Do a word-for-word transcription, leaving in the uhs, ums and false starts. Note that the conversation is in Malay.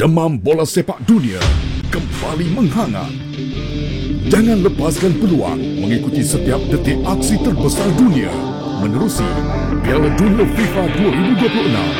Demam bola sepak dunia kembali menghangat. Jangan lepaskan peluang mengikuti setiap detik aksi terbesar dunia menerusi Piala Dunia FIFA dua ribu dua puluh enam